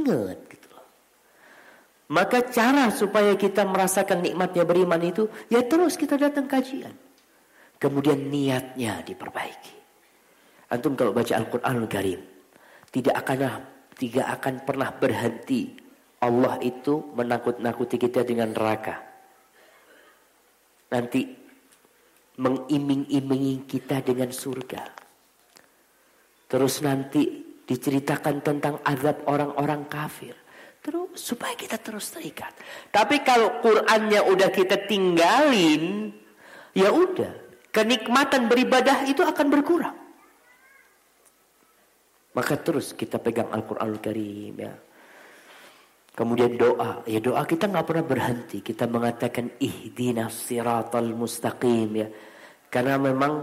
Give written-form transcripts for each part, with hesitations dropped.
ingat gitu loh. Maka cara supaya kita merasakan nikmatnya beriman itu, ya terus kita datang kajian. Kemudian niatnya diperbaiki. Antum kalau baca Al-Quranul Karim, tidak akan pernah berhenti. Allah itu menakut-nakuti kita dengan neraka. Nanti mengiming-imingi kita dengan surga. Terus nanti diceritakan tentang azab orang-orang kafir. Terus supaya kita terus terikat. Tapi kalau Qur'annya udah kita tinggalin, ya udah, kenikmatan beribadah itu akan berkurang. Maka terus kita pegang Al-Quranul Karim ya. Kemudian doa. Ya doa kita gak pernah berhenti. Kita mengatakan ihdinas siratal mustaqim ya. Karena memang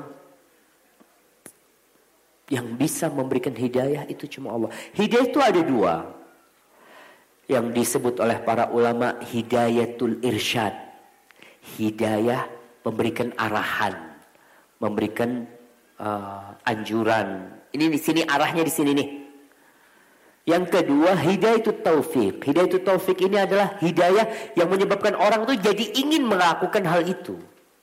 yang bisa memberikan hidayah itu cuma Allah. Hidayah itu ada dua. Yang disebut oleh para ulama hidayatul irsyad. Hidayah memberikan arahan. Memberikan anjuran. Ini di sini arahnya di sini nih. Yang kedua hidayatul taufik. Hidayatul taufik ini adalah hidayah yang menyebabkan orang itu jadi ingin melakukan hal itu.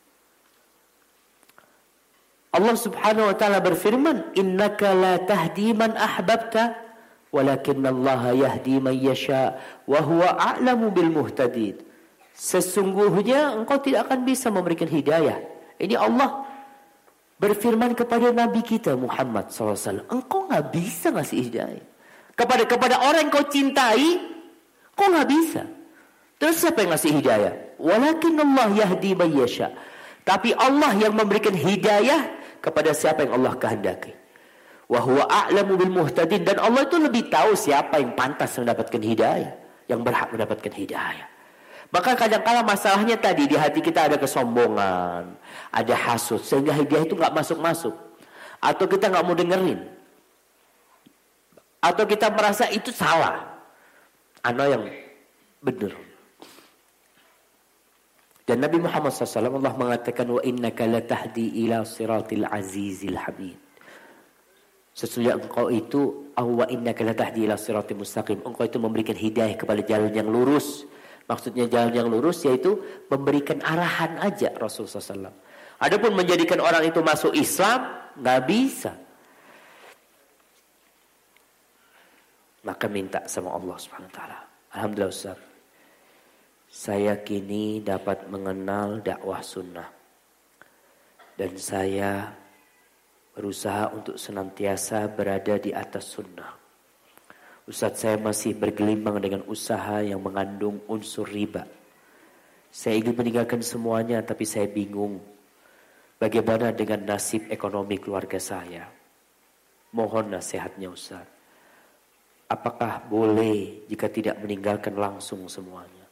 Allah Subhanahu wa taala berfirman, "Innaka la tahdi man ahbabta, walakinnallaha yahdi man yasha, wa huwa a'lamu bil muhtadin." Sesungguhnya engkau tidak akan bisa memberikan hidayah. Ini Allah berfirman kepada Nabi kita Muhammad SAW. Engkau gak bisa ngasih hidayah. Kepada orang yang kau cintai, kau gak bisa. Terus siapa yang ngasih hidayah? Walakin Allah yahdi man yasha. Tapi Allah yang memberikan hidayah kepada siapa yang Allah kehendaki. Wa huwa a'lamu bil muhtadin. Dan Allah itu lebih tahu siapa yang pantas mendapatkan hidayah, yang berhak mendapatkan hidayah. Maka kadang-kadang masalahnya tadi di hati kita ada kesombongan, ada hasud, sehingga hidayah itu gak masuk-masuk. Atau kita gak mau dengerin. Atau kita merasa itu salah. Ana yang benar. Dan Nabi Muhammad SAW Allah mengatakan, wa innaka latahdi ila siratil azizil hamid. Sesungguhnya engkau itu, wa innaka latahdi ila siratil mustaqim. Engkau itu memberikan hidayah kepada jalan yang lurus. Maksudnya jalan yang lurus yaitu memberikan arahan aja Rasulullah SAW. Adapun menjadikan orang itu masuk Islam, gak bisa. Maka minta sama Allah Subhanahu Wa Taala. Alhamdulillah Ustaz, saya kini dapat mengenal dakwah sunnah. Dan saya berusaha untuk senantiasa berada di atas sunnah. Ustaz, saya masih bergelimang dengan usaha yang mengandung unsur riba. Saya ingin meninggalkan semuanya, tapi saya bingung bagaimana dengan nasib ekonomi keluarga saya. Mohon nasihatnya Ustaz. Apakah boleh jika tidak meninggalkan langsung semuanya?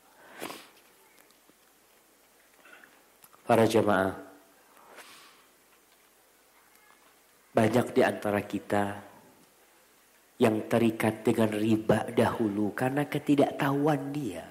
Para jemaah, banyak di antara kita yang terikat dengan riba dahulu karena ketidaktahuan dia.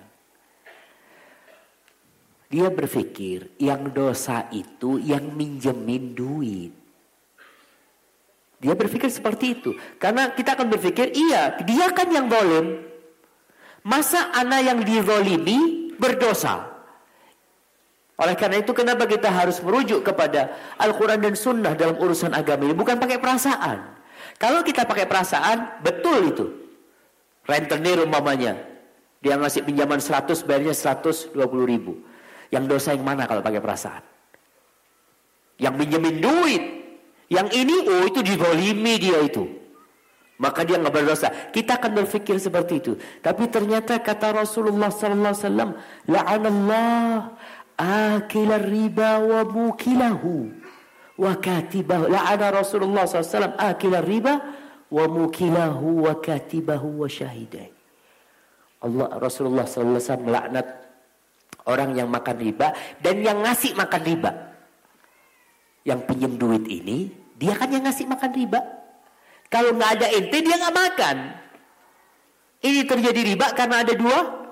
Dia berpikir yang dosa itu yang minjemin duit. Dia berpikir seperti itu. Karena kita akan berpikir, iya, dia kan yang zalim. Masa anak yang dizalimi berdosa? Oleh karena itu kenapa kita harus merujuk kepada Al-Quran dan Sunnah dalam urusan agama ini? Bukan pakai perasaan. Kalau kita pakai perasaan, betul itu. Rentenir umpamanya. Dia ngasih pinjaman 100, bayarnya 120 ribu. Yang dosa yang mana kalau pakai perasaan? Yang pinjemin duit. Yang ini, oh itu dizalimi dia itu. Maka dia nggak berdosa. Kita akan berpikir seperti itu. Tapi ternyata kata Rasulullah SAW, la'anallah akilar riba wa mukilahu wa katibahu. La'ana Rasulullah SAW akilar riba wa mukilahu wa katibahu wa syahidai. Rasulullah SAW melaknat orang yang makan riba dan yang ngasih makan riba. Yang pinjam duit ini, dia kan yang ngasih makan riba. Kalau nggak ada ente, dia nggak makan. Ini terjadi riba karena ada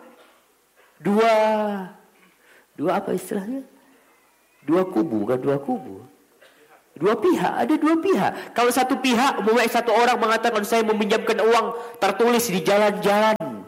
dua apa istilahnya? Dua kubu, bukan dua kubu. Dua pihak, ada dua pihak. Kalau satu pihak, satu orang mengatakan saya meminjamkan uang tertulis di jalan-jalan.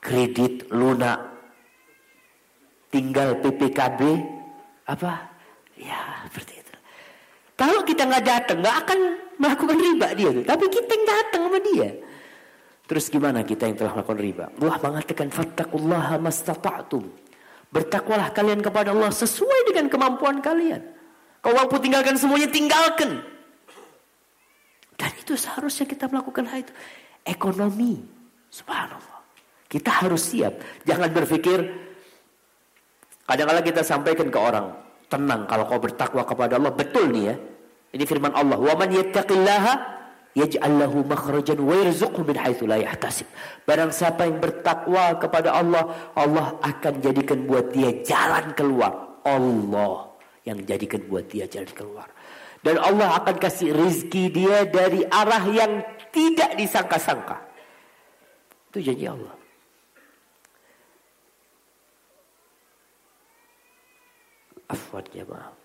kredit lunak, tinggal PPKB, apa? Ya, seperti itu. Kalau kita nggak datang, nggak akan melakukan riba dia tuh. Tapi kita yang datang sama dia. Terus gimana kita yang telah melakukan riba? Allah mengatakan, fattaqullaha mastata'tum. Bertakwalah kalian kepada Allah sesuai dengan kemampuan kalian. Kau mampu tinggalkan semuanya, tinggalkan. Dan itu seharusnya kita melakukan hal itu. Ekonomi, subhanallah. Kita harus siap. Jangan berpikir, kadang-kadang kita sampaikan ke orang, tenang kalau kau bertakwa kepada Allah. Betul nih ya. Ini firman Allah. Wa man yattaqillaha yaj'al lahu makhrajan wa yarzuqhu min haitsu la yahtasib. Barang siapa yang bertakwa kepada Allah, Allah akan jadikan buat dia jalan keluar. Allah yang jadikan buat dia jalan keluar. Dan Allah akan kasih rizki dia dari arah yang tidak disangka-sangka. Itu janji Allah. Afwan ya maaf.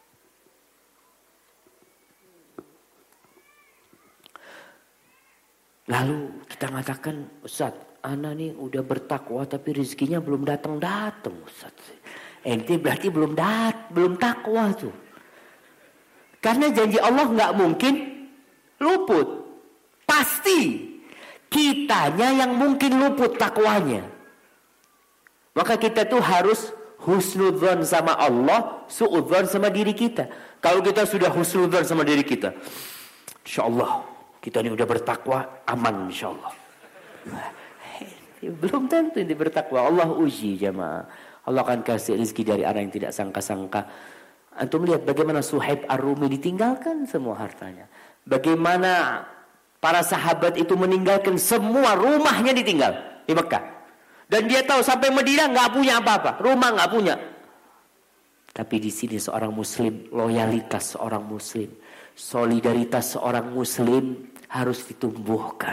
Lalu kita mengatakan, Ustaz, ana nih udah bertakwa tapi rezekinya belum datang-datang, Ustaz. Ente berarti belum takwa tuh. Karena janji Allah nggak mungkin luput. Pasti kitanya yang mungkin luput takwanya. Maka kita tuh harus husnudzon sama Allah, suudzon sama diri kita. Kalau kita sudah husnudzon sama diri kita, insya Allah kita ini udah bertakwa, aman insya Allah. Belum tentu ini bertakwa. Allah uji jemaah. Allah akan kasih rezeki dari arah yang tidak sangka-sangka. Antum lihat bagaimana Suhaib Ar-Rumi ditinggalkan semua hartanya. Bagaimana para sahabat itu meninggalkan semua rumahnya ditinggal di Mekah. Dan dia tahu sampai Madinah nggak punya apa-apa, rumah nggak punya. Tapi di sini seorang Muslim, loyalitas seorang Muslim, solidaritas seorang Muslim harus ditumbuhkan.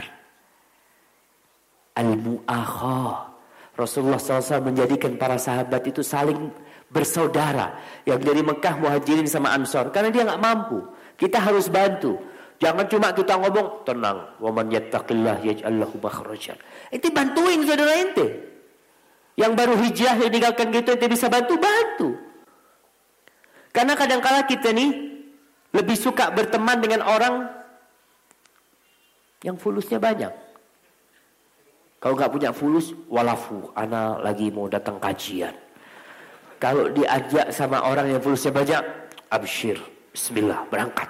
Al-mu'akhah. Rasulullah SAW menjadikan para sahabat itu saling bersaudara. Yang dari Mekah Muhajirin sama Ansor. Karena dia gak mampu. Kita harus bantu. Jangan cuma kita ngomong, tenang. Wa man yattaqillah yaj'al lahu makhrajan. Ente bantuin saudara ente. Yang baru hijrah yang meninggalkan gitu, ente bisa bantu. Karena kadang-kala kita nih lebih suka berteman dengan orang yang fulusnya banyak. Kalau nggak punya fulus, walafu, ana lagi mau datang kajian. Kalau diajak sama orang yang fulusnya banyak, absyir, bismillah, berangkat.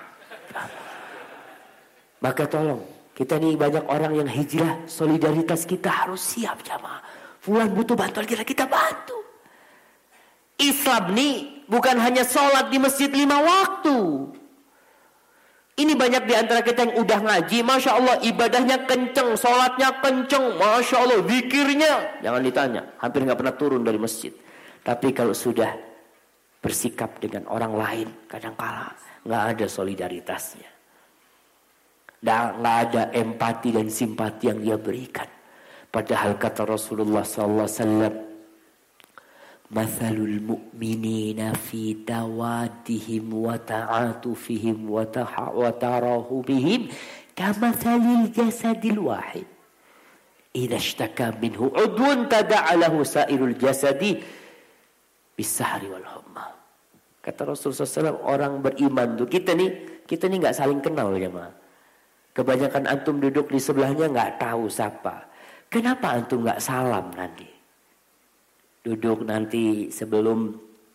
Maka tolong, kita nih banyak orang yang hijrah, solidaritas kita harus siap jamaah. Fulan butuh bantuan kita bantu. Islam nih bukan hanya sholat di masjid 5 waktu. Ini banyak di antara kita yang udah ngaji, Masya Allah ibadahnya kenceng, sholatnya kenceng, Masya Allah zikirnya. Jangan ditanya, hampir gak pernah turun dari masjid. Tapi kalau sudah bersikap dengan orang lain, kadang-kala gak ada solidaritasnya. Gak ada empati dan simpati yang dia berikan. Padahal kata Rasulullah SAW, Mathalul mu'minina fi tawadihim wa ta'atufihim wa tarahubihim kamathalil jasadil wahid. Idza ishtaka minhu udwun tada'a lahu sa'irul jasadi bis-sahri wal humma. Kata Rasulullah SAW, orang beriman tuh kita nih nggak saling kenal ya ma. Kebanyakan antum duduk di sebelahnya nggak tahu siapa. Kenapa antum nggak salam nanti? Duduk nanti sebelum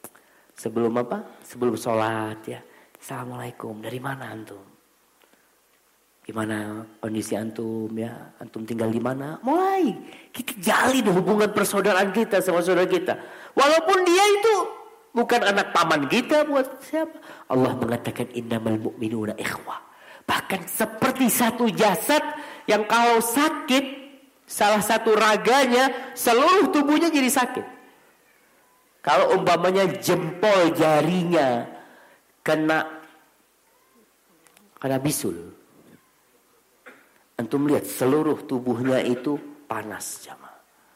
sholat ya. Assalamualaikum, dari mana antum? Gimana kondisi antum ya? Antum tinggal di mana? Mulai kita jalin hubungan persaudaraan kita sama saudara kita. Walaupun dia itu bukan anak paman kita, buat siapa? Allah mengatakan innamal mu'minuna ikhwah. Bahkan seperti satu jasad yang kalau sakit, salah satu raganya, seluruh tubuhnya jadi sakit. Kalau umpamanya jempol jarinya kena bisul, antum lihat seluruh tubuhnya itu panas jamaah.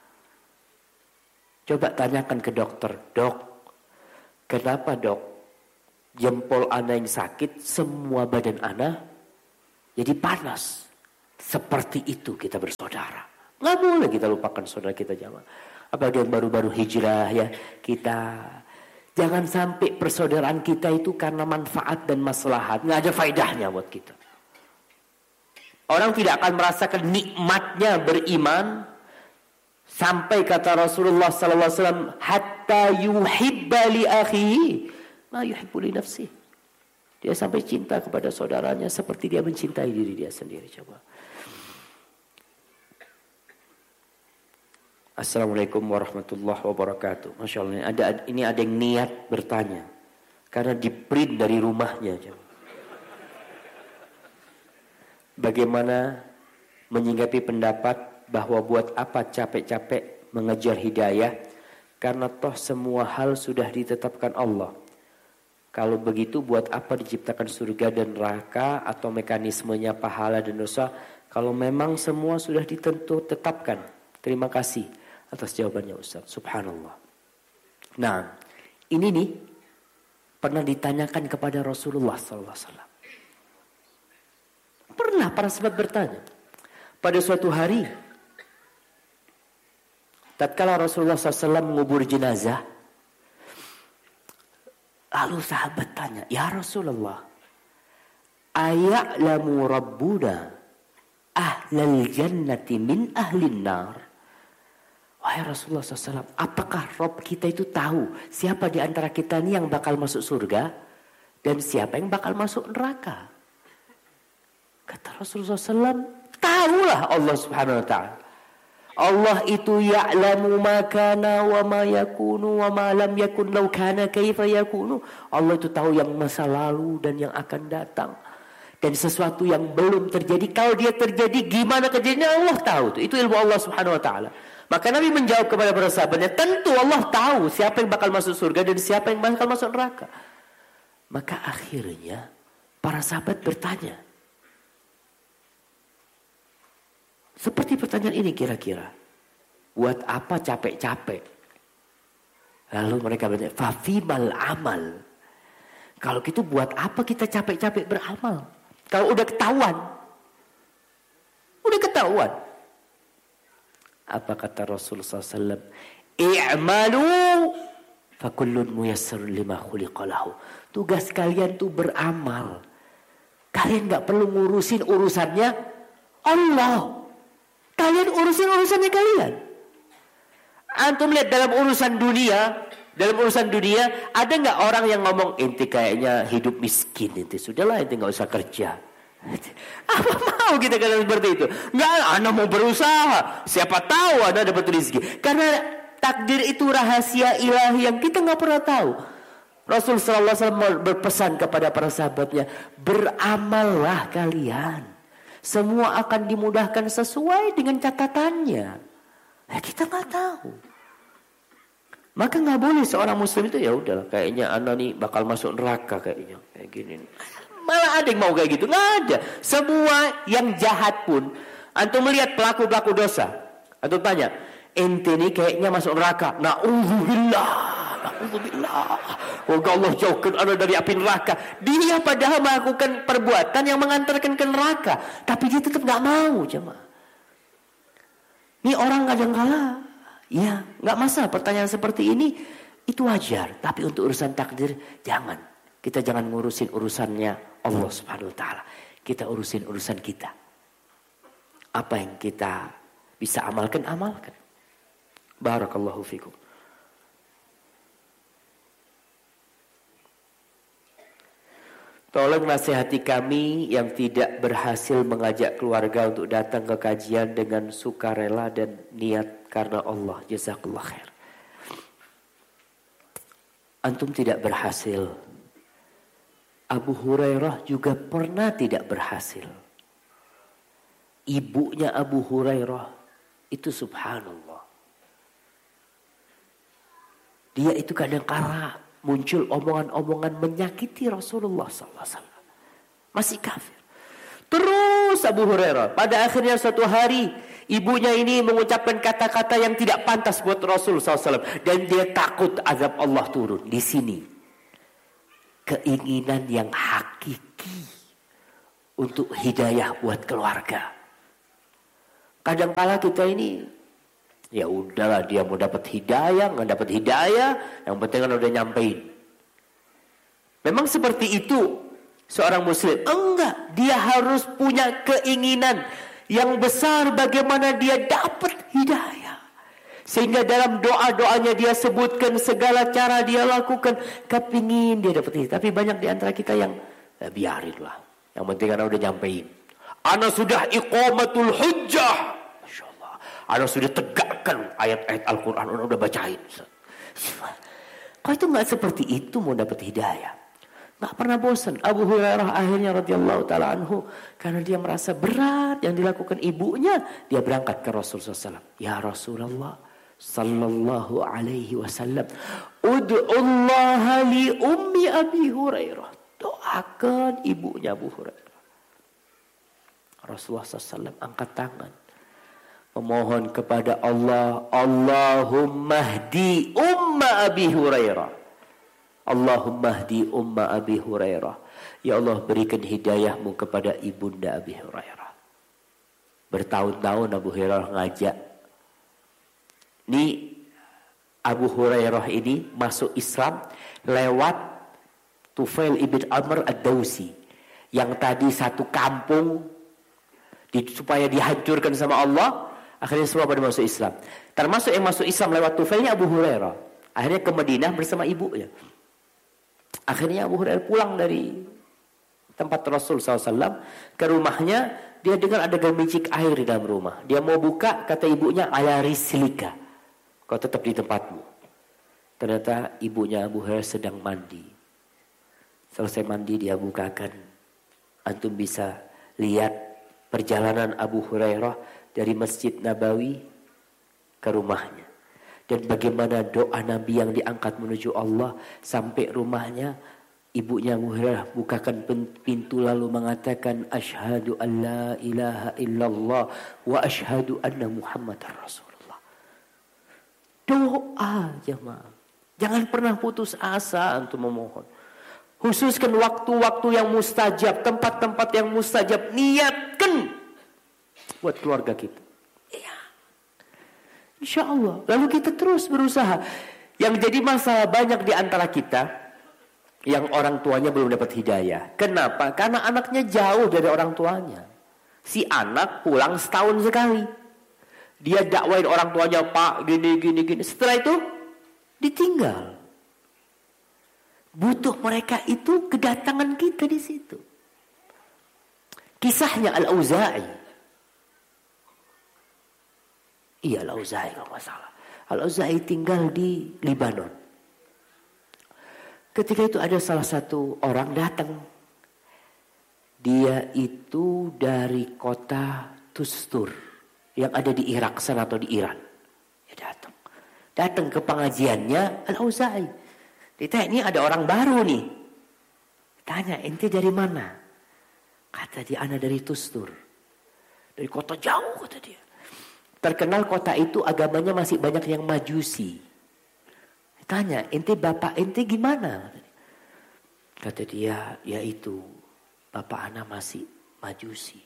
Coba tanyakan ke dokter, dok, kenapa dok jempol ana yang sakit semua badan ana jadi panas? Seperti itu kita bersaudara. Nggak boleh kita lupakan saudara kita jamaah. Apalagi yang baru-baru hijrah ya, kita jangan sampai persaudaraan kita itu karena manfaat dan maslahat, nggak ada faedahnya buat kita. Orang tidak akan merasakan nikmatnya beriman sampai kata Rasulullah sallallahu alaihi wasallam, hatta yuhibba li akhihi ma yuhibbu li nafsihi. Dia sampai cinta kepada saudaranya seperti dia mencintai diri dia sendiri. Coba. Assalamualaikum warahmatullahi wabarakatuh. Masya Allah, ini ada yang niat bertanya karena di print dari rumahnya. Coba. Bagaimana menyinggapi pendapat bahwa buat apa capek-capek mengejar hidayah karena toh semua hal sudah ditetapkan Allah. Kalau begitu buat apa diciptakan surga dan neraka atau mekanismenya pahala dan dosa kalau memang semua sudah tetapkan. Terima kasih atas jawabannya Ustaz. Subhanallah. Nah, ini nih pernah ditanyakan kepada Rasulullah sallallahu alaihi wasallam. Pernah para sahabat bertanya. Pada suatu hari tatkala Rasulullah SAW mengubur jenazah, lalu sahabat tanya, ya Rasulullah, aya'lamu rabbuna ahlal jannati min ahlin nar? Wahai Rasulullah SAW, apakah Rabb kita itu tahu siapa di antara kita ini yang bakal masuk surga dan siapa yang bakal masuk neraka? Kata Rasulullah SAW, tahulah Allah Subhanahu Wa Taala. Allah itu ya'lamu ma kana wa ma yakunu wa ma lam yakun law kana kaifa yakunu. Allah itu tahu yang masa lalu dan yang akan datang. Dan sesuatu yang belum terjadi, kalau dia terjadi gimana kejadiannya Allah tahu. Itu ilmu Allah Subhanahu Wa Taala. Maka Nabi menjawab kepada para sahabatnya, tentu Allah tahu siapa yang bakal masuk surga dan siapa yang bakal masuk neraka. Maka akhirnya para sahabat bertanya, seperti pertanyaan ini kira-kira, buat apa capek-capek? Lalu mereka bertanya, fafimal amal. Kalau gitu buat apa kita capek-capek beramal? Kalau udah ketahuan. Udah ketahuan. Apa kata Rasulullah SAW? I'malu fakullun muyassar lima khuliqalahu. Tugas kalian tuh beramal. Kalian gak perlu ngurusin urusannya Allah. Kalian urusin urusannya kalian. Antum lihat dalam urusan dunia ada nggak orang yang ngomong inti kayaknya hidup miskin inti sudahlah inti nggak usah kerja. Apa mau kita kalian seperti itu? Nggak, anda mau berusaha. Siapa tahu anda dapat rezeki. Karena takdir itu rahasia ilahi yang kita nggak pernah tahu. Rasul sallallahu alaihi wasallam berpesan kepada para sahabatnya, beramallah kalian. Semua akan dimudahkan sesuai dengan catatannya. Nah, kita nggak tahu. Maka nggak boleh seorang muslim itu ya udah kayaknya anda nih bakal masuk neraka kayaknya kayak gini. Malah ada yang mau kayak gitu, nggak ada. Semua yang jahat pun, antum melihat pelaku dosa, antum tanya, ente nih kayaknya masuk neraka. Na'udzubillah. Semoga Allah jauhkan anda dari api neraka. Dia padahal melakukan perbuatan yang mengantarkan ke neraka, tapi dia tetap nggak mau, jemaah. Ini orang kadang-kala, ya nggak masalah pertanyaan seperti ini, itu wajar. Tapi untuk urusan takdir, jangan. Kita jangan ngurusin urusannya Allah Subhanahu Wa Taala. Kita urusin urusan kita. Apa yang kita bisa amalkan. Barakallahu fikum. Tolong nasihati kami yang tidak berhasil mengajak keluarga untuk datang ke kajian dengan sukarela dan niat karena Allah. Jazakallah khair. Antum tidak berhasil. Abu Hurairah juga pernah tidak berhasil. Ibunya Abu Hurairah itu subhanallah. Dia itu kadang-kala muncul omongan-omongan menyakiti Rasulullah SAW. Masih kafir. Terus Abu Hurairah. Pada akhirnya suatu hari ibunya ini mengucapkan kata-kata yang tidak pantas buat Rasulullah SAW. Dan dia takut azab Allah turun. Di sini. Keinginan yang hakiki untuk hidayah buat keluarga. Kadang-kala kita ini, ya udahlah dia mau dapat hidayah, nggak dapat hidayah, yang penting kan udah nyampein. Memang seperti itu seorang muslim? Enggak, dia harus punya keinginan yang besar bagaimana dia dapat hidayah. Sehingga dalam doa-doanya dia sebutkan segala cara dia lakukan, kepingin dia dapat hidayah. Tapi banyak di antara kita yang biarinlah, yang penting kan udah nyampein. Ana sudah iqamatul hujjah. Masyaallah. Ana sudah tegakkan ayat-ayat Al-Quran. Ana udah bacain. Kau itu gak seperti itu mau dapat hidayah. Gak pernah bosan. Abu Hurairah akhirnya radhiyallahu ta'ala anhu, karena dia merasa berat yang dilakukan ibunya, dia berangkat ke Rasulullah SAW. Ya Rasulullah sallallahu alaihi wasallam, ud'ullaha li ummi Abi Hurairah. Doakan ibunya Abu Hurairah. Rasulullah SAW angkat tangan, memohon kepada Allah, Allahumma hdi umma Abi Hurairah. Allahumma hdi umma Abi Hurairah. Ya Allah, berikan hidayahmu kepada ibunda Abi Hurairah. Bertahun-tahun Abu Hurairah ngajak. Ini Abu Hurairah ini masuk Islam lewat Tufail ibn Amr ad-Dawsi, yang tadi satu kampung supaya dihancurkan sama Allah, akhirnya semua pada masuk Islam. Termasuk yang masuk Islam lewat Tufailnya Abu Hurairah. Akhirnya ke Madinah bersama ibunya. Akhirnya Abu Hurairah pulang dari tempat Rasul SAW ke rumahnya. Dia dengar ada gemicik air di dalam rumah. Dia mau buka, kata ibunya, ala rislika, kau tetap di tempatmu. Ternyata ibunya Abu Hurairah sedang mandi. Selesai mandi dia bukakan. Antum bisa lihat perjalanan Abu Hurairah dari Masjid Nabawi ke rumahnya. Dan bagaimana doa Nabi yang diangkat menuju Allah sampai rumahnya. Ibunya Abu Hurairah bukakan pintu lalu mengatakan, asyhadu an la ilaha illallah wa asyhadu anna Muhammadar Rasulullah. Doa jemaah. Jangan pernah putus asa untuk memohon. Khususkan waktu-waktu yang mustajab, tempat-tempat yang mustajab, niatkan buat keluarga kita. Iya. Insya Allah. Lalu kita terus berusaha. Yang jadi masalah banyak di antara kita, yang orang tuanya belum dapat hidayah. Kenapa? Karena anaknya jauh dari orang tuanya. Si anak pulang setahun sekali. Dia dakwain orang tuanya, Pak, gini. Setelah itu, ditinggal. Butuh mereka itu kedatangan kita di situ. Kisahnya Al-Auza'i. Iya, Al-Auza'i kalau nggak salah. Al-Auza'i tinggal di Libanon. Ketika itu ada salah satu orang datang. Dia itu dari kota Tustur yang ada di Irak sana atau di Iran. Dia datang ke pengajiannya Al-Auza'i. Ditanya, ini ada orang baru nih. Tanya, ente dari mana? Kata dia, ana dari Tustur. Dari kota jauh, kata dia. Terkenal kota itu agamanya masih banyak yang majusi. Tanya, ente bapak ente gimana? Kata dia, ya itu, bapak ana masih majusi.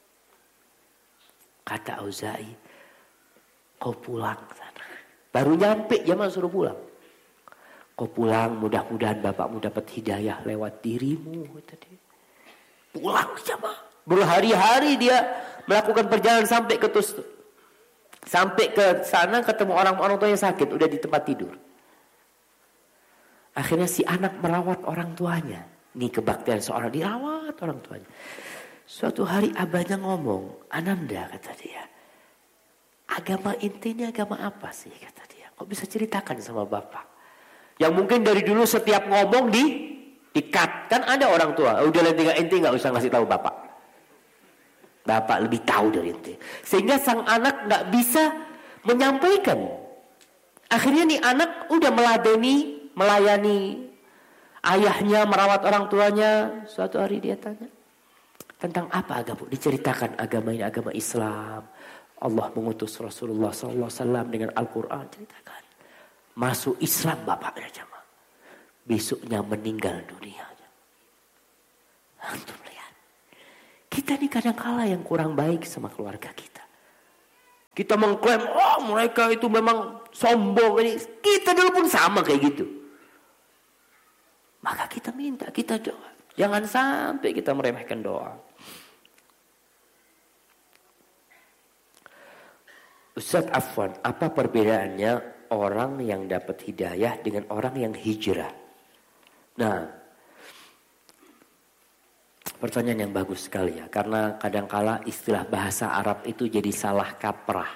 Kata Auza'i, kau pulang sana. Baru nyampe, jangan suruh pulang. Kau pulang, mudah-mudahan bapakmu dapat hidayah lewat dirimu. Kata dia. Pulang jamaah. Berhari-hari dia melakukan perjalanan sampai ke Tustur. Sampai ke sana ketemu orang-orang tua yang sakit, udah di tempat tidur. Akhirnya si anak merawat orang tuanya. Ini kebaktian seorang, dirawat orang tuanya. Suatu hari abahnya ngomong, Ananda, kata dia, agama inti ini agama apa sih, kata dia. Kok bisa ceritakan sama bapak? Yang mungkin dari dulu setiap ngomong di-cut. Kan ada orang tua, udah tinggal inti gak usah ngasih tahu bapak. Bapak lebih tahu dari inti. Sehingga sang anak gak bisa menyampaikan. Akhirnya nih anak udah melayani ayahnya, merawat orang tuanya. Suatu hari dia tanya, tentang apa agama? Diceritakan agama ini agama Islam. Allah mengutus Rasulullah SAW dengan Al-Quran. Ceritakan. Masuk Islam bapaknya jemaah. Besoknya meninggal dunia. Antum lihat. Kita ini kadang kala yang kurang baik sama keluarga kita. Kita mengklaim, oh mereka itu memang sombong. Kita dulu pun sama kayak gitu. Maka kita minta, kita doa. Jangan sampai kita meremehkan doa. Ustaz Afwan, apa perbedaannya orang yang dapat hidayah dengan orang yang hijrah? Nah, pertanyaan yang bagus sekali ya. Karena kadangkala istilah bahasa Arab itu jadi salah kaprah.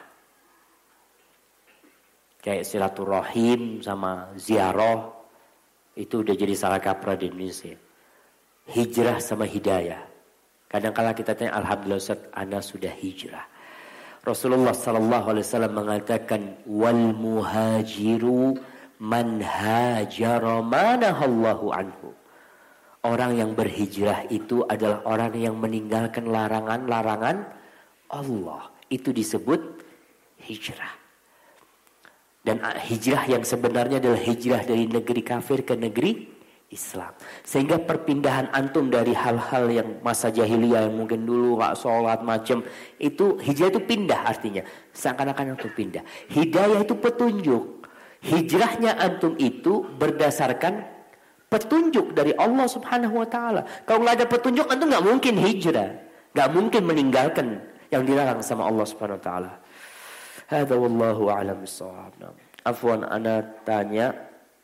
Kayak silaturahim sama ziarah. Itu udah jadi salah kaprah di Indonesia. Hijrah sama hidayah. Kadangkala kita tanya, alhamdulillah Ustaz, ana sudah hijrah. Rasulullah SAW mengatakan, wal muhajiru man hajara manahallahu anhu. Orang yang berhijrah itu adalah orang yang meninggalkan larangan-larangan Allah. Itu disebut hijrah. Dan hijrah yang sebenarnya adalah hijrah dari negeri kafir ke negeri Islam. Sehingga perpindahan antum dari hal-hal yang masa jahiliyah yang mungkin dulu gak sholat macam. Itu hijrah itu pindah artinya. Seakan-akan antum pindah. Hidayah itu petunjuk. Hijrahnya antum itu berdasarkan petunjuk dari Allah Subhanahu wa ta'ala. Kalau gak ada petunjuk antum gak mungkin hijrah. Gak mungkin meninggalkan yang dilarang sama Allah Subhanahu wa ta'ala. Hadza wallahu a'lam bissawab. Afwan, ana tanya,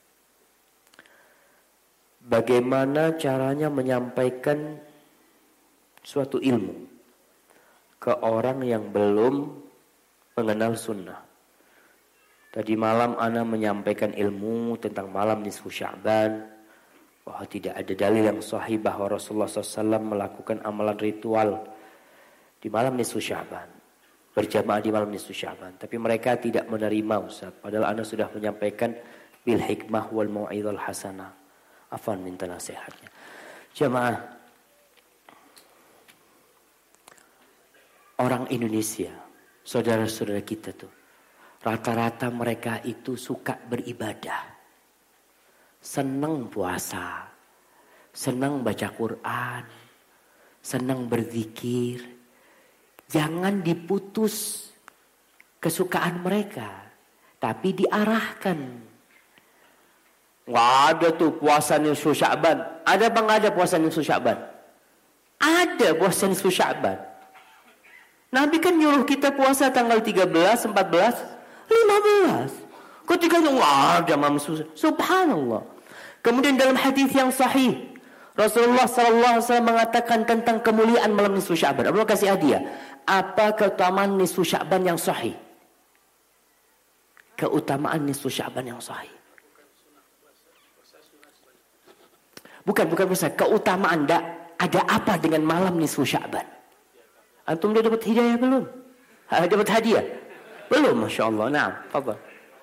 bagaimana caranya menyampaikan suatu ilmu ke orang yang belum mengenal sunnah? Tadi malam ana menyampaikan ilmu tentang malam nisfu Sya'ban, bahwa tidak ada dalil yang sahih bahwa Rasulullah SAW melakukan amalan ritual di malam nisfu Sya'ban, berjamaah di malam nisfu Sya'ban. Tapi mereka tidak menerima Ustaz. Padahal ana sudah menyampaikan bil hikmah wal mau'izal hasanah. Afwan, minta nasihatnya. Jamaah, orang Indonesia, saudara-saudara kita tuh, rata-rata mereka itu suka beribadah. Senang puasa, senang baca Quran, senang berzikir. Jangan diputus kesukaan mereka, tapi diarahkan. Nggak ada tuh puasa nisfu Sya'ban. Ada apa nggak ada puasa nisfu Sya'ban? Ada puasa nisfu Sya'ban. Nabi kan nyuruh kita puasa tanggal 13, 14, 15. Ketika nggak ada mamsu. Subhanallah. Kemudian dalam hadis yang sahih, Rasulullah SAW mengatakan tentang kemuliaan malam nisfu Sya'ban. Allah kasih hadiah. Apa keutamaan nisfu Sya'ban yang sahih? Keutamaan nisfu Sya'ban yang sahih. Bukan puasa. Keutamaan ada apa dengan malam nisfu Sya'ban? Antum udah dapat hidayah belum? Dapat hadiah? Belum, Masya Allah. Nah, fadhal.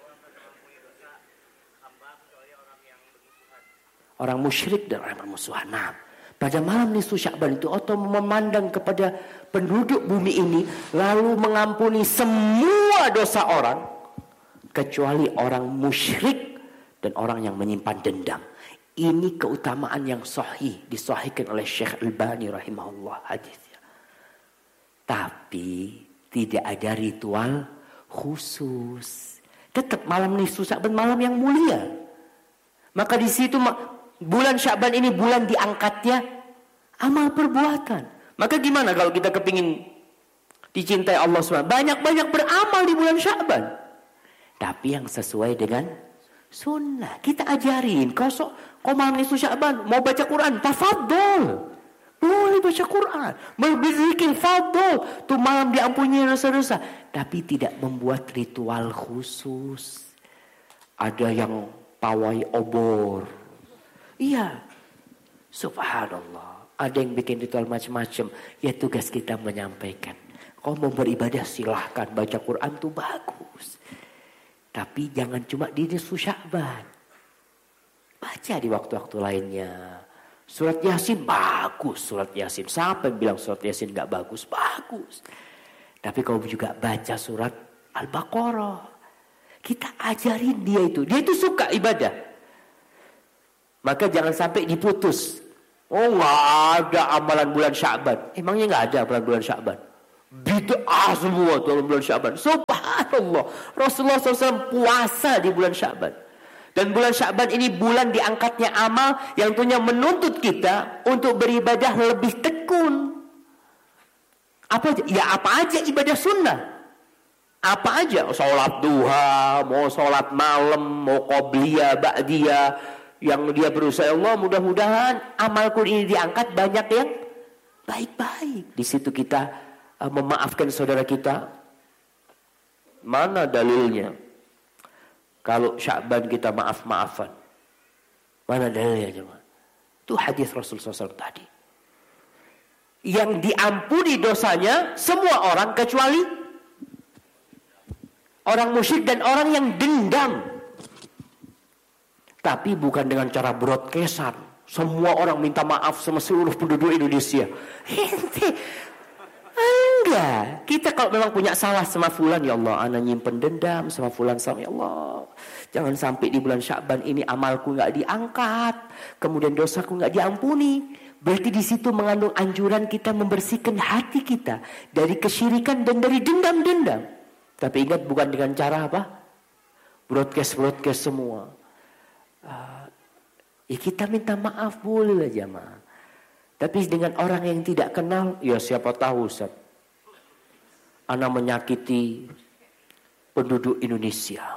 Orang musyrik dan orang bermusuhan. Nah, pada malam nisfu Sya'ban itu Allah memandang kepada penduduk bumi ini, lalu mengampuni semua dosa orang kecuali orang musyrik dan orang yang menyimpan dendam. Ini keutamaan yang sahih, disahihkan oleh Syekh Albani rahimahullah hadisnya. Tapi tidak ada ritual khusus. Tetap malam nisfu Sya'ban malam yang mulia. Maka di situ bulan Sya'ban ini bulan diangkatnya amal perbuatan. Maka gimana kalau kita kepingin dicintai Allah SWT? Banyak-banyak beramal di bulan Sya'ban. Tapi yang sesuai dengan sunnah. Kita ajarin. Kau malam nisfu Sya'ban mau baca Quran, tafadhol. Boleh baca Quran. Mau berzikir, fadhol. Tuh malam diampuni dosa-dosa. Tapi tidak membuat ritual khusus. Ada yang pawai obor. Iya. Subhanallah. Ada yang bikin ritual macam-macam. Ya tugas kita menyampaikan. Kau mau beribadah silahkan. Baca Quran tuh bagus. Tapi jangan cuma di nisfu Sya'ban. Baca di waktu-waktu lainnya. Surat Yasin bagus. Surat Yasin. Siapa yang bilang surat Yasin gak bagus? Bagus. Tapi kau juga baca surat Al-Baqarah. Kita ajarin dia itu. Dia itu suka ibadah. Maka jangan sampai diputus. Oh gak ada amalan bulan Sya'ban. Emangnya gak ada amalan bulan Sya'ban? Bid'ah semua dalam bulan Sya'ban. Subhanallah. Rasulullah SAW puasa di bulan Sya'ban. Dan bulan Sya'ban ini bulan diangkatnya amal yang tentunya menuntut kita untuk beribadah lebih tekun. Apa aja? Ya apa aja ibadah sunnah. Apa aja? Sholat duha, mau sholat malam, mau qobliyah, ba'diyah. Yang dia berusaha, Allah mudah-mudahan amalku ini diangkat banyak yang baik-baik. Di situ kita memaafkan saudara kita. Mana dalilnya? Kalau Sya'ban kita maaf-maafan. Mana dalilnya jemaah? Itu hadis Rasul SAW tadi. Yang diampuni dosanya semua orang kecuali orang musyrik dan orang yang dendam. Tapi bukan dengan cara broadcastan. Semua orang minta maaf sama seluruh penduduk Indonesia. Enggak. Kita kalau memang punya salah sama fulan, ya Allah, ana nyimpen dendam sama fulan, sama ya Allah. Jangan sampai di bulan Sya'ban ini amalku enggak diangkat, kemudian dosaku enggak diampuni. Berarti di situ mengandung anjuran kita membersihkan hati kita dari kesyirikan dan dari dendam-dendam. Tapi ingat, bukan dengan cara apa? Broadcast semua. Ya kita minta maaf boleh lah jemaah. Tapi dengan orang yang tidak kenal, ya siapa tahu Ustaz, ana menyakiti penduduk Indonesia.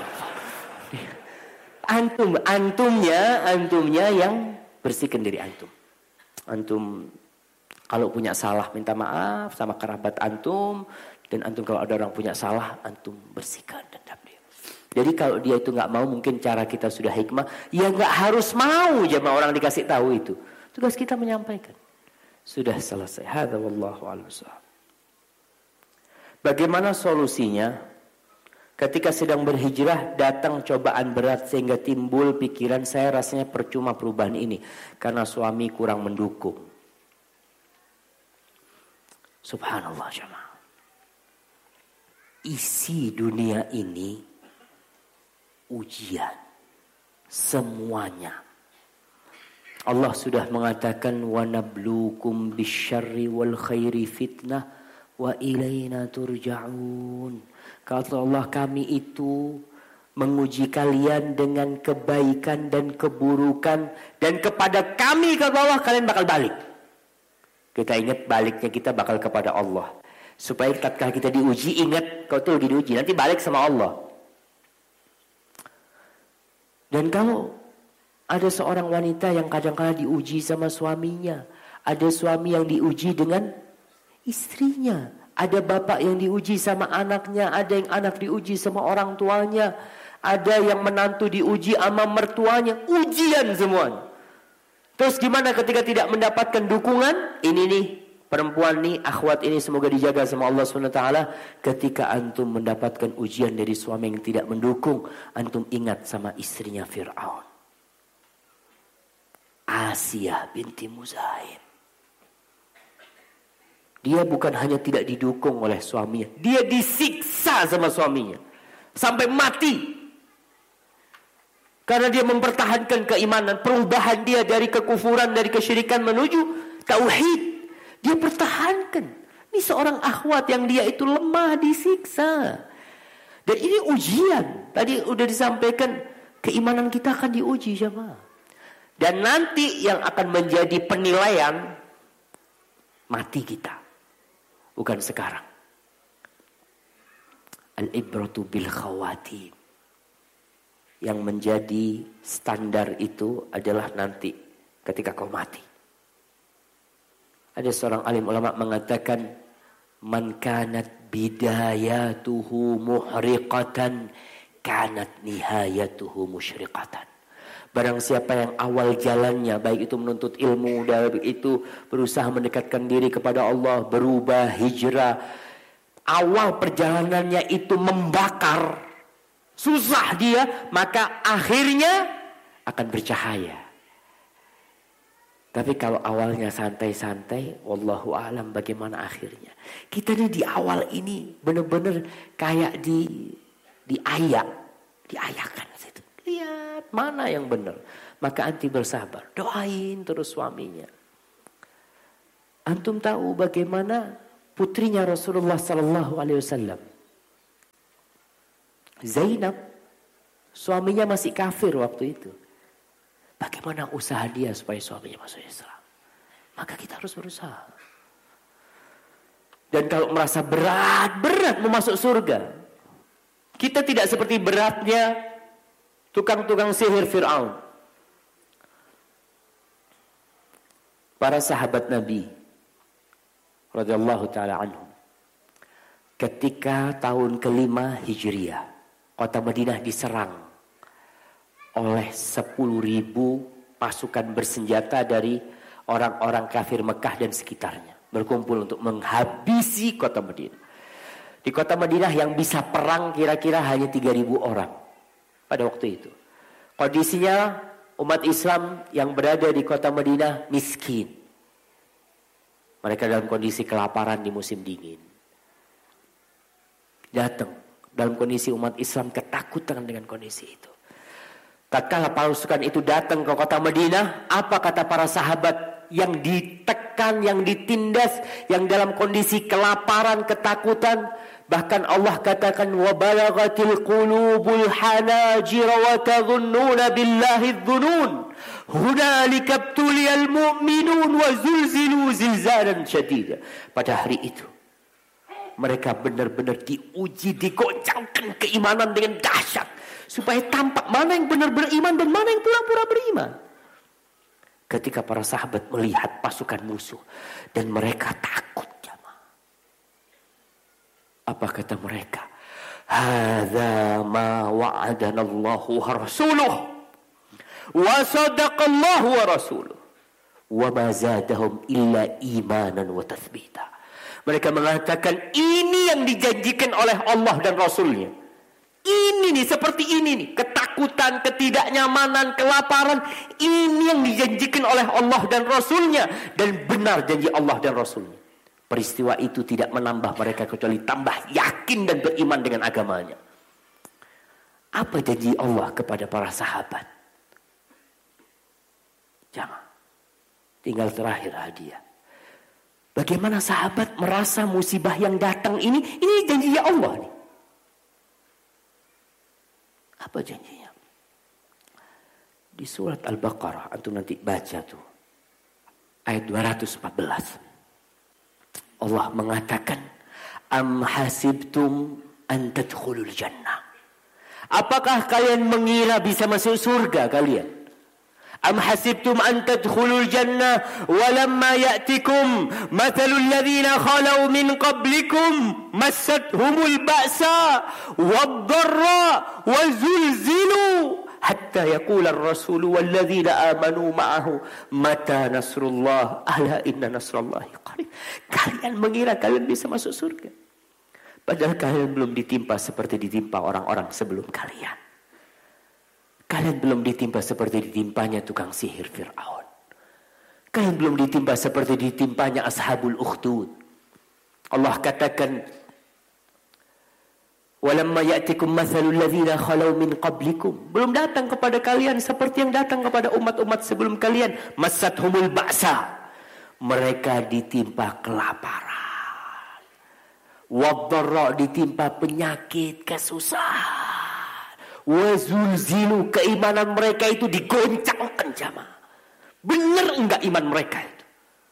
Antumnya yang bersihkan diri antum. Antum kalau punya salah minta maaf sama kerabat antum, dan antum kalau ada orang punya salah antum bersihkan dendam dia. Jadi kalau dia itu nggak mau, mungkin cara kita sudah hikmah, ya nggak harus mau jemaah orang dikasih tahu itu. Tugas kita menyampaikan. Sudah selesai. Hadza wallahu a'lam. Bagaimana solusinya? Ketika sedang berhijrah datang cobaan berat sehingga timbul pikiran, saya rasanya percuma perubahan ini karena suami kurang mendukung. Subhanallah jemaah. Isi dunia ini ujian. Semuanya. Allah sudah mengatakan wa nabluukum bisyarri wal khairi fitnah wa ilaina turja'un. Kata Allah, kami itu menguji kalian dengan kebaikan dan keburukan, dan kepada kami kata Allah kalian bakal balik. Kita ingat baliknya kita bakal kepada Allah. Supaya ketika kita diuji, ingat kau tuh diuji, nanti balik sama Allah. Dan kalau ada seorang wanita yang kadang-kadang diuji sama suaminya, ada suami yang diuji dengan istrinya, ada bapak yang diuji sama anaknya, ada yang anak diuji sama orang tuanya, ada yang menantu diuji sama mertuanya, ujian semuanya. Terus gimana ketika tidak mendapatkan dukungan? Ini nih, perempuan nih, akhwat ini semoga dijaga sama Allah SWT. Ketika antum mendapatkan ujian dari suami yang tidak mendukung, antum ingat sama istrinya Fir'aun, Asiyah binti Muzaim. Dia bukan hanya tidak didukung oleh suaminya, dia disiksa sama suaminya sampai mati. Karena dia mempertahankan keimanan, perubahan dia dari kekufuran, dari kesyirikan menuju tauhid. Dia pertahankan. Ini seorang akhwat yang dia itu lemah, disiksa. Dan ini ujian. Tadi udah disampaikan, keimanan kita akan diuji jemaah. Dan nanti yang akan menjadi penilaian, mati kita. Bukan sekarang. Al-ibratu bil khawatim. Yang menjadi standar itu adalah nanti ketika kau mati. Ada seorang alim ulama mengatakan, man kanat bidayatuhu muhriqatan kanat nihayatuhu musyriqatan. Barang siapa yang awal jalannya, baik itu menuntut ilmu, baik itu berusaha mendekatkan diri kepada Allah, berubah, hijrah, awal perjalanannya itu membakar, susah dia, maka akhirnya akan bercahaya. Tapi kalau awalnya santai-santai, wallahu a'lam bagaimana akhirnya. Kita nih di awal ini benar-benar kayak diayakan. Lihat mana yang benar. Maka anti bersabar. Doain terus suaminya. Antum tahu bagaimana putrinya Rasulullah sallallahu alaihi wasallam. Zainab, suaminya masih kafir waktu itu. Bagaimana usaha dia supaya suaminya masuk Islam? Maka kita harus berusaha. Dan kalau merasa berat mau masuk surga, kita tidak seperti beratnya tukang-tukang sihir Fir'aun. Para sahabat Nabi radhiyallahu taala anhum, ketika tahun ke-5 Hijriah, kota Madinah diserang oleh 10.000 pasukan bersenjata dari orang-orang kafir Mekah dan sekitarnya, berkumpul untuk menghabisi kota Madinah. Di kota Madinah yang bisa perang kira-kira hanya 3.000 orang pada waktu itu. Kondisinya umat Islam yang berada di kota Madinah miskin. Mereka dalam kondisi kelaparan di musim dingin. Datang dalam kondisi umat Islam ketakutan dengan kondisi itu. Tatkala pasukan itu datang ke kota Madinah, apa kata para sahabat yang ditekan, yang ditindas, yang dalam kondisi kelaparan, ketakutan? Bahkan Allah katakan, wa balagatil qulubul hanajir wa tadhunnuna billahi dhunun hunalika ibtuliyal mu'minun wa zulzilu zilzalan syadida. Pada hari itu mereka benar-benar diuji, digoncangkan keimanan dengan dahsyat, supaya tampak mana yang benar beriman dan mana yang pura-pura beriman. Ketika para sahabat melihat pasukan musuh dan mereka takut, apa kata mereka? Hadza ma wa'adana Allahu wa rasuluh wa sadaqallahu wa rasuluh wa ma zadahum illa imanan wa tathbita. Mereka mengatakan ini yang dijanjikan oleh Allah dan Rasulnya. Ini nih, seperti ini nih, ketakutan, ketidaknyamanan, kelaparan, ini yang dijanjikan oleh Allah dan Rasulnya, dan benar janji Allah dan Rasulnya. Peristiwa itu tidak menambah mereka kecuali tambah yakin dan beriman dengan agamanya. Apa janji Allah kepada para sahabat? Jangan. Tinggal terakhir hadiah. Bagaimana sahabat merasa musibah yang datang ini janjinya Allah nih. Apa janjinya? Di surat Al-Baqarah, antum nanti baca tuh. Ayat 214. Allah mengatakan, am hasibtum an tadkhulul jannah. Apakah kalian mengira bisa masuk surga kalian? Am hasibtum an tadkhulul jannah walamma ya'tikum mathalul ladzina khalau min qablikum massathumul ba'sa wad-dharra wa zulzilu hatta yaqula ar-rasulu walladzina amanu ma'ahu mata nasrullah ala inna nasrallahi qarib. Kalian mengira kalian bisa masuk surga, padahal kalian belum ditimpa seperti ditimpa orang-orang sebelum kalian. Kalian belum ditimpa seperti ditimpanya tukang sihir Fir'aun. Kalian belum ditimpa seperti ditimpanya ashabul ukhdud. Allah katakan, walamma ya'tikum mathalul ladzina khalau min qablikum. Belum datang kepada kalian seperti yang datang kepada umat-umat sebelum kalian. Massathumul ba'sa. Mereka ditimpa kelaparan. Wadh-dharra, ditimpa penyakit, kesusahan. Wa zulzilu, keimanan mereka itu digoncangkan jamaah. Benar enggak iman mereka itu?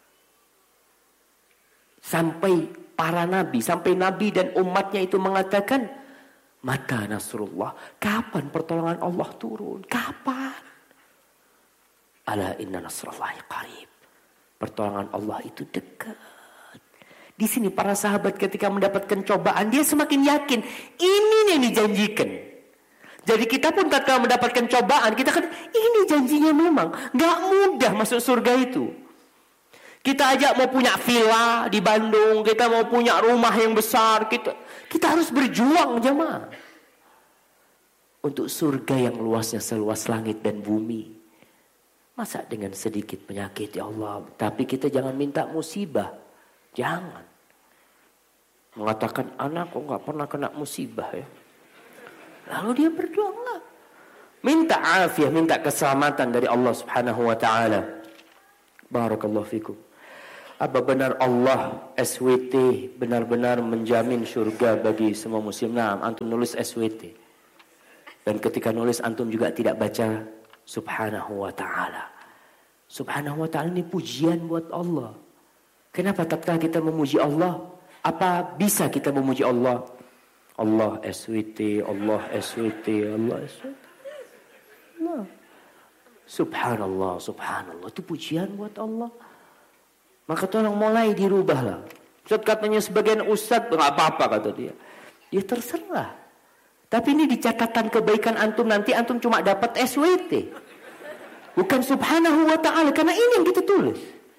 Sampai para nabi, sampai nabi dan umatnya itu mengatakan, mata nasrullah, kapan pertolongan Allah turun? Kapan? Ala inna nasrallahi qarib. Pertolongan Allah itu dekat. Di sini para sahabat ketika mendapatkan cobaan, dia semakin yakin ini yang dijanjikan. Jadi kita pun ketika mendapatkan cobaan, kita kan ini janjinya memang gak mudah masuk surga itu. Kita aja mau punya villa di Bandung, kita mau punya rumah yang besar, kita harus berjuang jemaah untuk surga yang luasnya seluas langit dan bumi. Masa dengan sedikit penyakit ya Allah, tapi kita jangan minta musibah. Jangan mengatakan anak kok gak pernah kena musibah ya. Lalu dia berdoa enggak. Minta afiah, minta keselamatan dari Allah Subhanahu wa taala. Barakallahu fikum. Apa benar Allah SWT benar-benar menjamin surga bagi semua muslim? Nah, antum nulis SWT. Dan ketika nulis antum juga tidak baca Subhanahu wa ta'ala. Subhanahu wa ta'ala ini pujian buat Allah. Kenapa tatkala kita memuji Allah? Apa bisa kita memuji Allah? Allah SWT, Allah SWT, Allah SWT. Allah. Subhanallah, subhanallah. Itu pujian buat Allah. Maka tolong mulai dirubahlah. Ustaz katanya sebagian ustaz, nggak apa-apa kata dia. Ya terserah. Tapi ini di catatan kebaikan antum nanti antum cuma dapat SWT. Bukan subhanahu wa ta'ala. Karena ini yang kita tulis.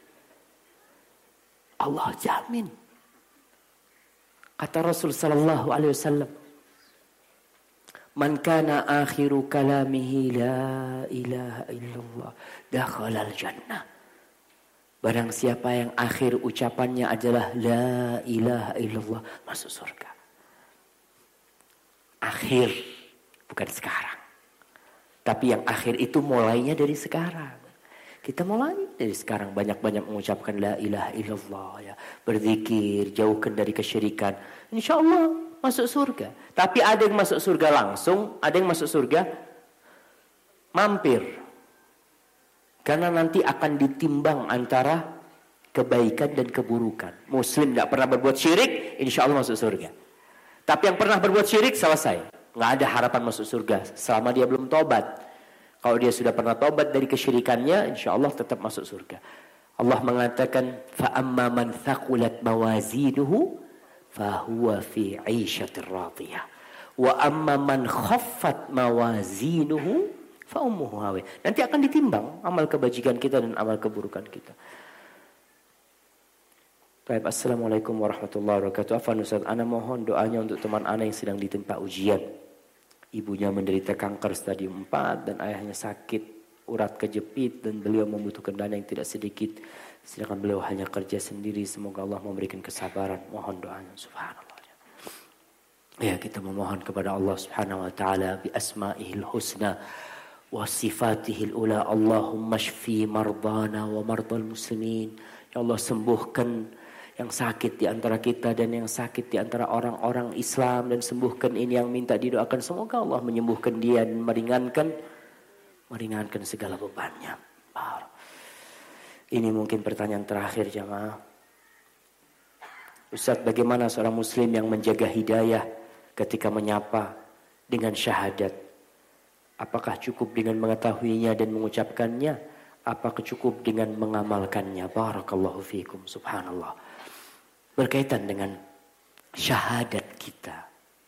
Allah jamin. Kata Rasul sallallahu alaihi wasallam. Man kana akhiru kalamihi la ilaha illallah. Dakhalal jannah. Barang siapa yang akhir ucapannya adalah la ilaha illallah, masuk surga. Akhir, bukan sekarang. Tapi yang akhir itu mulainya dari sekarang. Kita mulai dari sekarang banyak-banyak mengucapkan la ilaha illallah ya. Berzikir, jauhkan dari kesyirikan. Insya Allah masuk surga. Tapi ada yang masuk surga langsung, ada yang masuk surga mampir. Karena nanti akan ditimbang antara kebaikan dan keburukan. Muslim tidak pernah berbuat syirik, insya Allah masuk surga. Tapi yang pernah berbuat syirik, selesai. Nggak ada harapan masuk surga selama dia belum tobat. Kalau dia sudah pernah tobat dari kesyirikannya, insya Allah tetap masuk surga. Allah mengatakan, فَأَمَّا مَنْ ثَقُلَتْ مَوَازِينُهُ فَهُوَ فِي عِيشَةٍ رَاضِيَةٍ وَأَمَّا مَنْ خَفَّتْ مَوَازِينُهُ فَأُمُّهُ هَاوِيَةٌ. Nanti akan ditimbang amal kebajikan kita dan amal keburukan kita. Baik, assalamualaikum warahmatullahi wabarakatuh. Afwan Ustaz, ana mohon doanya untuk teman ana yang sedang ditimpa ujian. Ibunya menderita kanker stadium 4 dan ayahnya sakit urat kejepit dan beliau membutuhkan dana yang tidak sedikit. Sedangkan beliau hanya kerja sendiri. Semoga Allah memberikan kesabaran. Mohon doanya. Subhanallah. Ya, kita memohon kepada Allah Subhanahu wa taala bi asma'ihil husna wa sifatihil ula. Allahumma shfi mardana wa mardal muslimin. Ya Allah, sembuhkan yang sakit di antara kita dan yang sakit di antara orang-orang Islam, dan sembuhkan ini yang minta didoakan. Semoga Allah menyembuhkan dia dan meringankan segala bebannya. Ini mungkin pertanyaan terakhir jamaah. Ustaz, bagaimana seorang muslim yang menjaga hidayah ketika menyapa dengan syahadat? Apakah cukup dengan mengetahuinya dan mengucapkannya? Apakah cukup dengan mengamalkannya? Barakallahu fiikum. Subhanallah. Berkaitan dengan syahadat kita.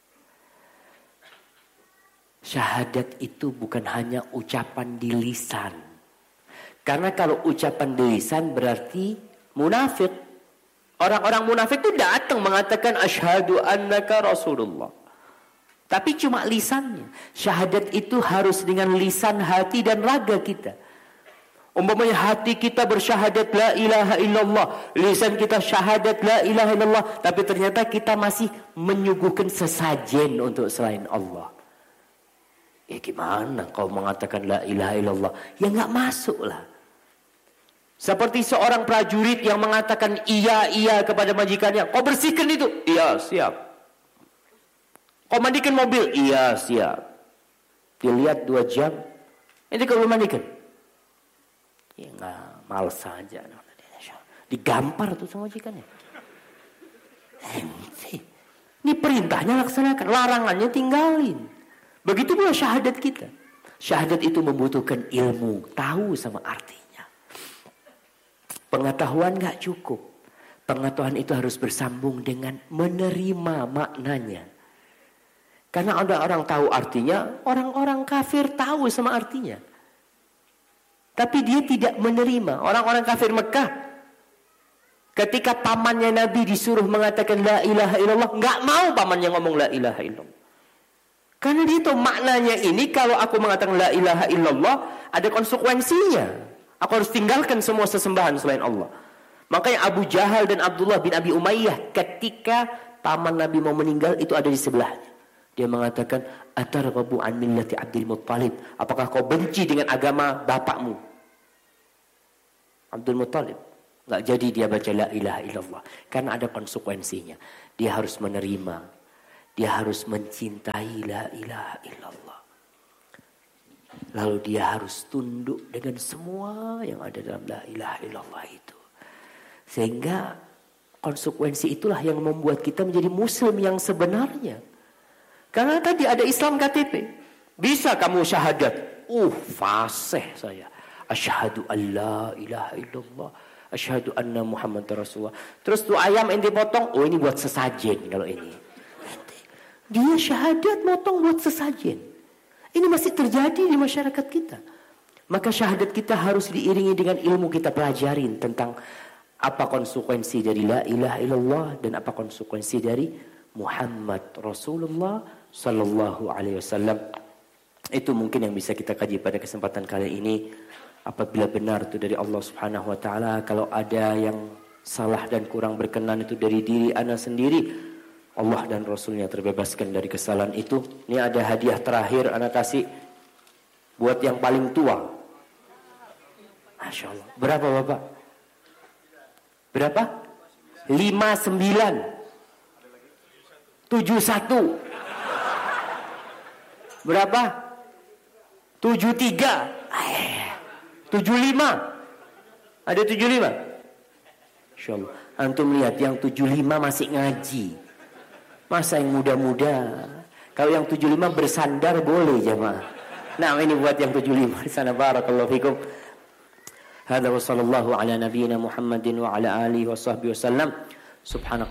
Syahadat itu bukan hanya ucapan di lisan. Karena kalau ucapan di lisan berarti munafik. Orang-orang munafik itu datang mengatakan asyhadu annaka rasulullah. Tapi cuma lisannya. Syahadat itu harus dengan lisan, hati dan raga kita. Umpamanya hati kita bersyahadat la ilaha illallah, lisan kita syahadat la ilaha illallah, tapi ternyata kita masih menyuguhkan sesajen untuk selain Allah. Ya gimana kau mengatakan la ilaha illallah? Ya nggak masuk lah. Seperti seorang prajurit yang mengatakan iya kepada majikannya, kau bersihkan itu, iya siap. Kau mandikan mobil, iya siap. Dilihat 2 jam, ini kau belum mandikan. Ya nggak, males saja. Digampar tuh sama majikannya. Ini perintahnya laksanakan, larangannya tinggalin. Begitu pula syahadat kita. Syahadat itu membutuhkan ilmu, tahu sama artinya. Pengetahuan nggak cukup. Pengetahuan itu harus bersambung dengan menerima maknanya. Karena ada orang tahu artinya, orang-orang kafir tahu sama artinya. Tapi dia tidak menerima. Orang-orang kafir Mekah, ketika pamannya Nabi disuruh mengatakan la ilaha illallah, nggak mau pamannya ngomong la ilaha illallah. Karena dia tahu maknanya ini, kalau aku mengatakan la ilaha illallah, ada konsekuensinya. Aku harus tinggalkan semua sesembahan selain Allah. Makanya Abu Jahal dan Abdullah bin Abi Umayyah, ketika paman Nabi mau meninggal, itu ada di sebelahnya. Dia mengatakan, atarghabu an millati Abdul Muttalib. Apakah kau benci dengan agama bapakmu? Abdul Muttalib. Nggak jadi dia baca la ilaha illallah. Karena ada konsekuensinya. Dia harus menerima. Dia harus mencintai la ilaha illallah. Lalu dia harus tunduk dengan semua yang ada dalam la ilaha illallah itu. Sehingga konsekuensi itulah yang membuat kita menjadi muslim yang sebenarnya. Karena tadi ada Islam KTP. Bisa kamu syahadat. Fasih saya. Asyhadu an la ilaha illallah. Asyhadu anna Muhammad Rasulullah. Terus tuh ayam ente potong, ini buat sesajen kalau ini. Dia syahadat motong buat sesajen. Ini masih terjadi di masyarakat kita. Maka syahadat kita harus diiringi dengan ilmu kita pelajarin tentang apa konsekuensi dari la ilaha illallah dan apa konsekuensi dari Muhammad Rasulullah sallallahu alaihi wasallam. Itu mungkin yang bisa kita kaji pada kesempatan kali ini. Apabila benar itu dari Allah Subhanahu wa taala, kalau ada yang salah dan kurang berkenan itu dari diri ana sendiri, Allah dan Rasulnya terbebaskan dari kesalahan itu. Ini ada hadiah terakhir ana kasih buat yang paling tua. Masya Allah. Berapa Bapak? Berapa? 59 71. Berapa? 73. 75. Ada 75? Insyaallah. Antum lihat yang 75 masih ngaji. Masa yang muda-muda? Kalau yang 75 bersandar boleh jemaah. Nah, ini buat yang 75 di sana. Barakallahu fikum. Hadza wa sallallahu ala nabiyyina Muhammadin wa ala alihi wa sahbihi wasallam. Subhanaka